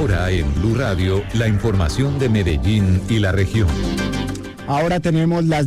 Ahora en Blue Radio, la información de Medellín y la región. Ahora tenemos las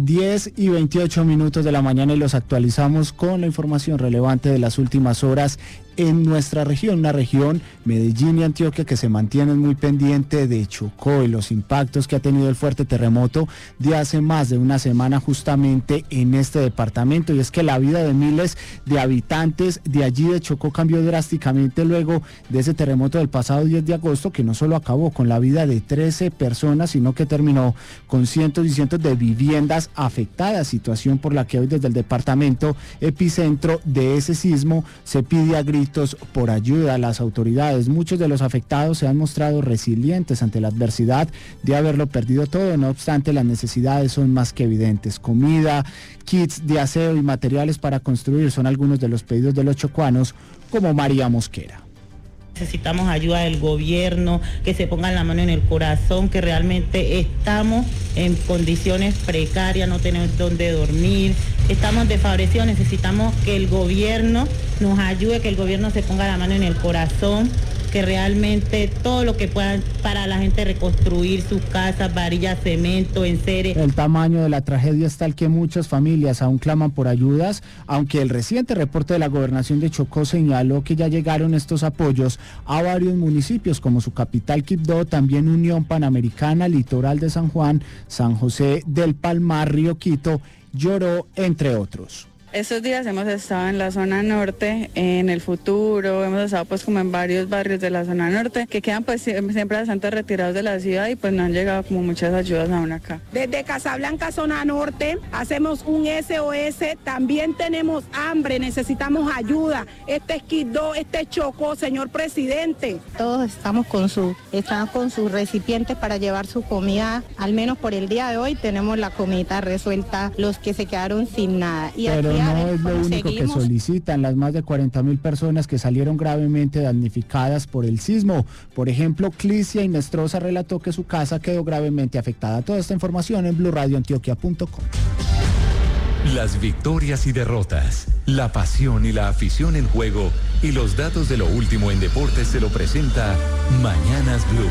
10:28 de la mañana y los actualizamos con la información relevante de las últimas horas en nuestra región, una región, Medellín y Antioquia, que se mantienen muy pendiente de Chocó y los impactos que ha tenido el fuerte terremoto de hace más de una semana justamente en este departamento. Y es que la vida de miles de habitantes de allí de Chocó cambió drásticamente luego de ese terremoto del pasado 10 de agosto, que no solo acabó con la vida de 13 personas, sino que terminó con cientos y cientos de viviendas afectadas, situación por la que hoy desde el departamento epicentro de ese sismo se pide a gritos por ayuda a las autoridades. Muchos de los afectados se han mostrado resilientes ante la adversidad de haberlo perdido todo. No obstante, las necesidades son más que evidentes. Comida, kits de aseo y materiales para construir son algunos de los pedidos de los chocuanos, como María Mosquera. Necesitamos ayuda del gobierno, que se pongan la mano en el corazón, que realmente estamos en condiciones precarias, no tenemos dónde dormir, estamos desfavorecidos, necesitamos que el gobierno nos ayude, que el gobierno se ponga la mano en el corazón, que realmente todo lo que puedan para la gente reconstruir sus casas, varillas, cemento, enseres. El tamaño de la tragedia es tal que muchas familias aún claman por ayudas, aunque el reciente reporte de la Gobernación de Chocó señaló que ya llegaron estos apoyos a varios municipios como su capital Quibdó, también Unión Panamericana, Litoral de San Juan, San José del Palmar, Río Quito, Lloró, entre otros. Estos días hemos estado en la zona norte, en el Futuro, hemos estado pues como en varios barrios de la zona norte que quedan pues siempre bastante retirados de la ciudad y pues no han llegado como muchas ayudas aún acá. Desde Casablanca, zona norte, hacemos un SOS, también tenemos hambre, necesitamos ayuda. Este es Quibdó, este es Chocó, señor presidente. Todos estamos con sus recipientes para llevar su comida, al menos por el día de hoy tenemos la comida resuelta, los que se quedaron sin nada. Y pero no es lo único que solicitan las más de 40.000 personas que salieron gravemente damnificadas por el sismo. Por ejemplo, Clicia Inestrosa relató que su casa quedó gravemente afectada. Toda esta información en BluRadioAntioquia.com. Las victorias y derrotas, la pasión y la afición en juego y los datos de lo último en deportes se lo presenta Mañanas Blue.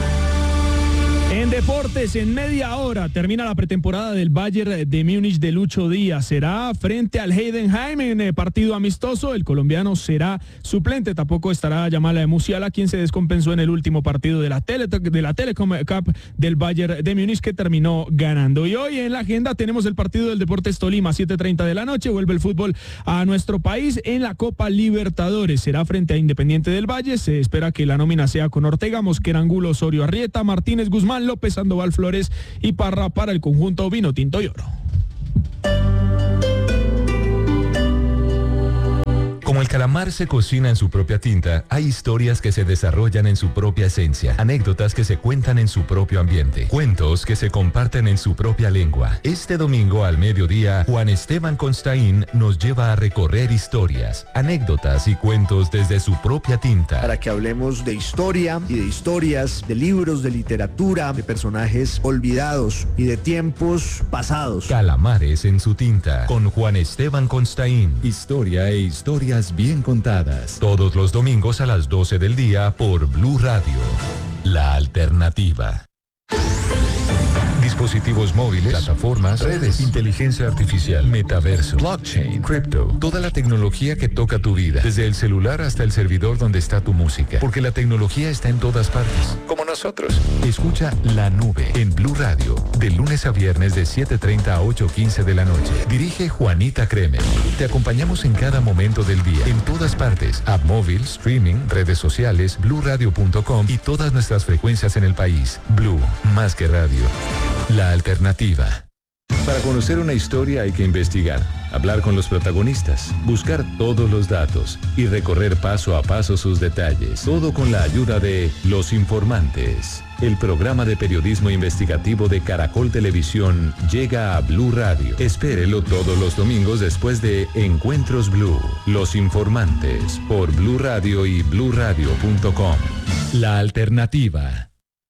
En deportes, en media hora termina la pretemporada del Bayern de Múnich de Lucho Díaz. Será frente al Heidenheim en partido amistoso. El colombiano será suplente. Tampoco estará Yamal Musiala, quien se descompensó en el último partido de la Telecom Cup del Bayern de Múnich, que terminó ganando. Y hoy en la agenda tenemos el partido del Deportes Tolima, 7:30 de la noche. Vuelve el fútbol a nuestro país en la Copa Libertadores. Será frente a Independiente del Valle. Se espera que la nómina sea con Ortega, Mosquera, Angulo, Osorio, Arrieta, Martínez, Guzmán, López, Sandoval, Flores y Parra para el conjunto Vino Tinto y Oro. Como el calamar se cocina en su propia tinta, hay historias que se desarrollan en su propia esencia, anécdotas que se cuentan en su propio ambiente, cuentos que se comparten en su propia lengua. Este domingo al mediodía, Juan Esteban Constaín nos lleva a recorrer historias, anécdotas y cuentos desde su propia tinta. Para que hablemos de historia y de historias, de libros, de literatura, de personajes olvidados y de tiempos pasados. Calamares en su tinta, con Juan Esteban Constaín. Historia e historias bien contadas. Todos los domingos a las 12 del día por Blue Radio. La alternativa. Dispositivos móviles, plataformas, redes, inteligencia artificial, metaverso, blockchain, cripto, toda la tecnología que toca tu vida, desde el celular hasta el servidor donde está tu música, porque la tecnología está en todas partes, como nosotros. Escucha La Nube en Blue Radio, de lunes a viernes de 7:30 a 8:15 de la noche. Dirige Juanita Kremer. Te acompañamos en cada momento del día, en todas partes, app móvil, streaming, redes sociales, bluradio.com y todas nuestras frecuencias en el país. Blue, más que radio. La alternativa. Para conocer una historia hay que investigar, hablar con los protagonistas, buscar todos los datos y recorrer paso a paso sus detalles. Todo con la ayuda de Los Informantes. El programa de periodismo investigativo de Caracol Televisión llega a Blue Radio. Espérelo todos los domingos después de Encuentros Blue. Los Informantes por Blue Radio y bluradio.com. La alternativa.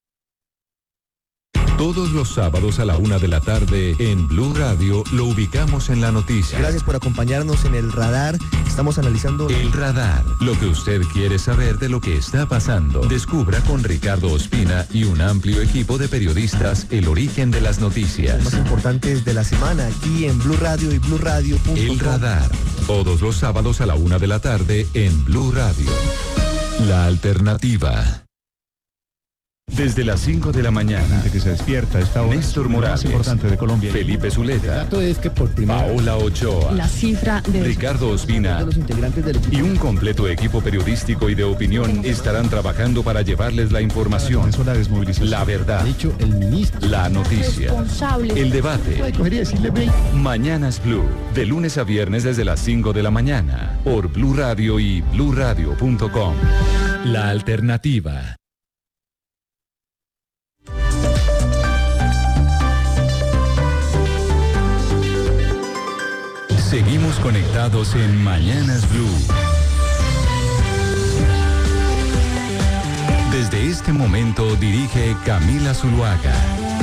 Todos los sábados a la 1 de la tarde en Blue Radio lo ubicamos en la noticia. Gracias por acompañarnos en el radar. Estamos analizando El Radar, lo que usted quiere saber de lo que está pasando. Descubra con Ricardo Ospina y un amplio equipo de periodistas el origen de las noticias. los más importantes de la semana aquí en Blue Radio y BlueRadio.com. El Radar, todos los sábados a la 1 de la tarde en Blue Radio. La alternativa. Desde las 5 de la mañana, que se despierta esta hora, Néstor Morales, más importante de Colombia. Felipe Zuleta, Paola Ochoa, La cifra de Ricardo Ospina y un completo equipo periodístico y de opinión estarán trabajando para llevarles la información, la verdad, la noticia, el debate. Mañanas Blue, de lunes a viernes desde las 5 de la mañana, por Blue Radio y BlueRadio.com. La alternativa. Seguimos conectados en Mañanas Blue. Desde este momento dirige Camila Zuluaga.